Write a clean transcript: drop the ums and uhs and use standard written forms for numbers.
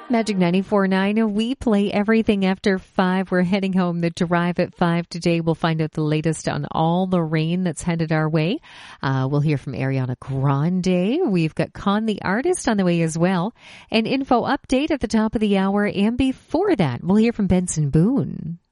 Magic 94.9, we play everything after 5. We're heading home the drive at 5 today. We'll find out the latest on all the rain that's headed our way. We'll hear from Ariana Grande. We've got Con the Artist on the way as well. An info update at the top of the hour. And before that, we'll hear from Benson Boone.